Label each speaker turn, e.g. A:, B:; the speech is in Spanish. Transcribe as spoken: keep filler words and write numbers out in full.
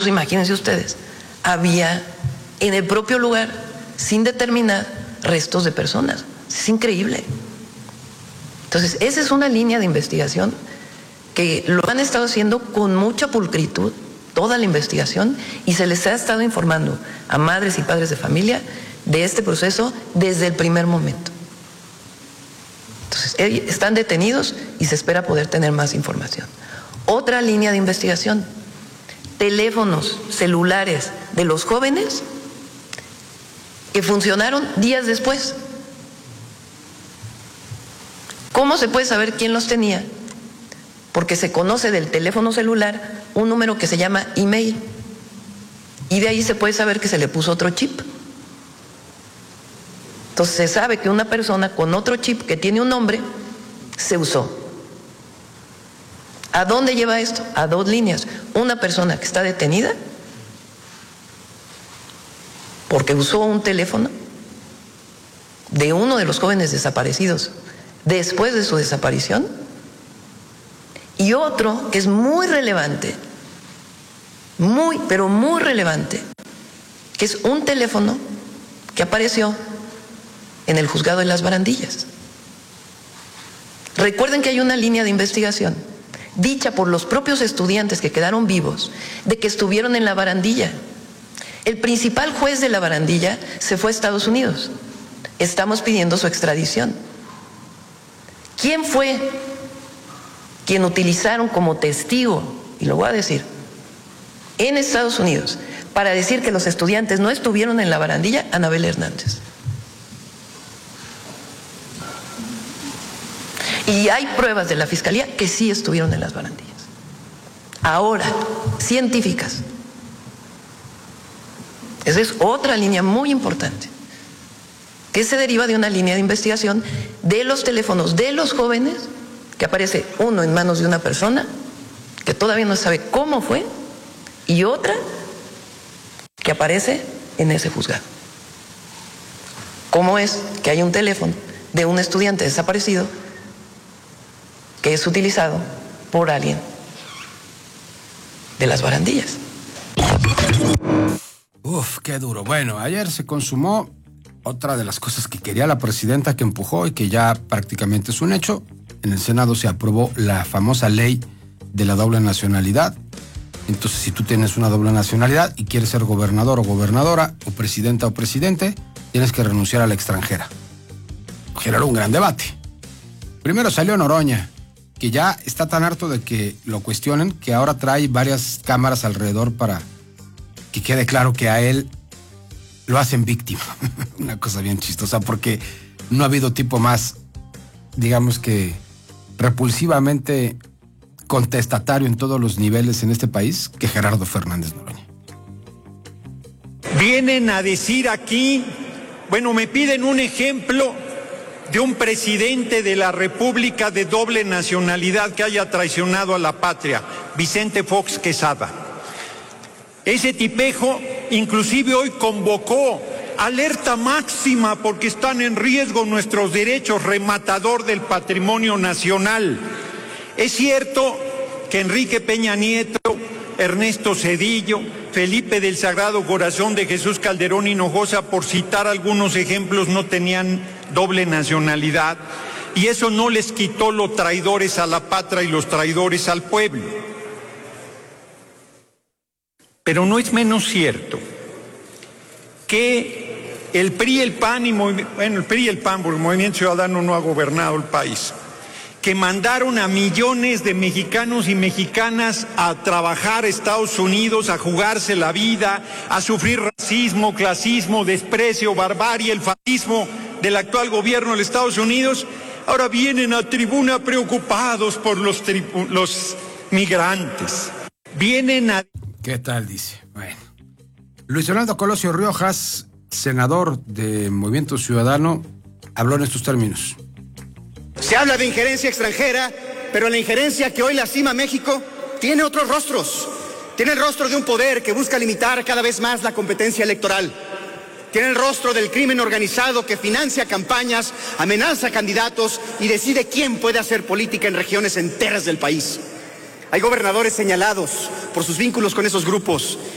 A: Entonces imagínense ustedes, había en el propio lugar, sin determinar, restos de personas. Es increíble. Entonces, esa es una línea de investigación que lo han estado haciendo con mucha pulcritud, toda la investigación, y se les ha estado informando a madres y padres de familia de este proceso desde el primer momento. Entonces, están detenidos y se espera poder tener más información. Otra línea de investigación, teléfonos celulares de los jóvenes que funcionaron días después. ¿Cómo se puede saber quién los tenía? Porque se conoce del teléfono celular un número que se llama email, y de ahí se puede saber que se le puso otro chip. Entonces se sabe que una persona con otro chip que tiene un nombre se usó. ¿A dónde lleva esto? A dos líneas. Una persona que está detenida porque usó un teléfono de uno de los jóvenes desaparecidos después de su desaparición, y otro que es muy relevante, muy, pero muy relevante, que es un teléfono que apareció en el juzgado de Las Barandillas. Recuerden que hay una línea de investigación dicha por los propios estudiantes que quedaron vivos de que estuvieron en La Barandilla. El principal juez de La Barandilla se fue a Estados Unidos. Estamos pidiendo su extradición. ¿Quién fue quien utilizaron como testigo, y lo voy a decir, en Estados Unidos para decir que los estudiantes no estuvieron en La Barandilla? Anabel Hernández. Y hay pruebas de la Fiscalía que sí estuvieron en Las Barandillas. Ahora, científicas. Esa es otra línea muy importante, que se deriva de una línea de investigación de los teléfonos de los jóvenes, que aparece uno en manos de una persona que todavía no sabe cómo fue, y otra que aparece en ese juzgado. ¿Cómo es que hay un teléfono de un estudiante desaparecido que es utilizado por alguien de Las Barandillas?
B: Uf, qué duro. Bueno, ayer se consumó otra de las cosas que quería la presidenta, que empujó y que ya prácticamente es un hecho. En el Senado se aprobó la famosa ley de la doble nacionalidad. Entonces, si tú tienes una doble nacionalidad y quieres ser gobernador o gobernadora, o presidenta o presidente, tienes que renunciar a la extranjera. Generó un gran debate. Primero salió Noroña, que ya está tan harto de que lo cuestionen, que ahora trae varias cámaras alrededor para que quede claro que a él lo hacen víctima. Una cosa bien chistosa, porque no ha habido tipo más, digamos que repulsivamente contestatario en todos los niveles en este país que Gerardo Fernández Noroña.
C: Vienen a decir aquí, bueno, me piden un ejemplo de un presidente de la República de doble nacionalidad que haya traicionado a la patria, Vicente Fox Quesada. Ese tipejo inclusive hoy convocó alerta máxima porque están en riesgo nuestros derechos, rematador del patrimonio nacional. Es cierto que Enrique Peña Nieto, Ernesto Zedillo, Felipe del Sagrado Corazón de Jesús Calderón Hinojosa, por citar algunos ejemplos, no tenían doble nacionalidad, y eso no les quitó los traidores a la patria y los traidores al pueblo. Pero no es menos cierto que el P R I, el P A N y bueno, el P R I y el P A N, porque el Movimiento Ciudadano no ha gobernado el país, que mandaron a millones de mexicanos y mexicanas a trabajar a Estados Unidos, a jugarse la vida, a sufrir racismo, clasismo, desprecio, barbarie, el fascismo del actual gobierno de Estados Unidos, ahora vienen a tribuna preocupados por los, los migrantes. Vienen a...
B: ¿Qué tal? Dice. Bueno. Luis Fernando Colosio Riojas, senador de Movimiento Ciudadano, habló en estos términos.
D: Se habla de injerencia extranjera, pero la injerencia que hoy lastima a México tiene otros rostros. Tiene el rostro de un poder que busca limitar cada vez más la competencia electoral. Tiene el rostro del crimen organizado que financia campañas, amenaza candidatos y decide quién puede hacer política en regiones enteras del país. Hay gobernadores señalados por sus vínculos con esos grupos